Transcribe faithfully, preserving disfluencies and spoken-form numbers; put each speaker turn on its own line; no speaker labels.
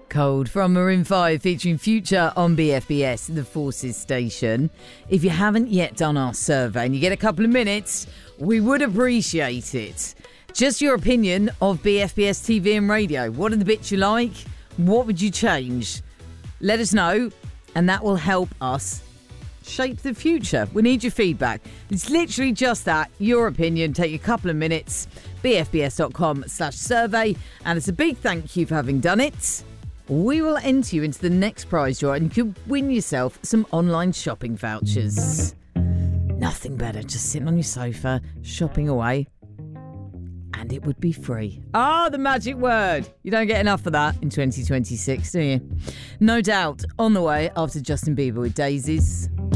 Cold from Maroon five featuring Future on B F B S, the Forces station. If you haven't yet done our survey and you get a couple of minutes, we would appreciate it. Just your opinion of B F B S T V and radio. What are the bits you like? What would you change? Let us know, and that will help us shape the future. We need your feedback. It's literally just that, your opinion. Take a couple of minutes, bfbs.com slash survey, and it's a big thank you for having done it. We will enter you into the next prize draw and you could win yourself some online shopping vouchers. Nothing better, just sitting on your sofa, shopping away, and it would be free. Ah, oh, the magic word. You don't get enough of that in twenty twenty-six, do you? No Doubt on the way after Justin Bieber with Daisies.